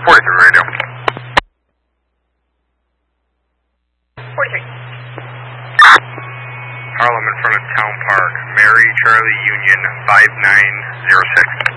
43 radio. 43. Harlem in front of Town Park. Mary Charlie Union 5906.